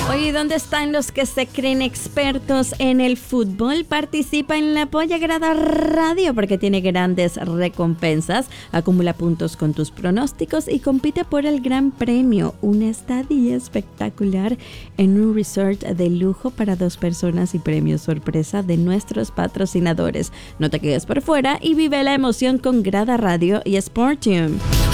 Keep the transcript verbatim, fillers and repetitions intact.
Oye, ¿dónde están los que se creen expertos en el fútbol? Participa en la Polla Grada Radio porque tiene grandes recompensas. Acumula puntos con tus pronósticos y compite por el gran premio, una estadía espectacular en un resort de lujo para dos personas y premios sorpresa de nuestros patrocinadores. No te quedes por fuera y vive la emoción con Grada Radio y Sportium.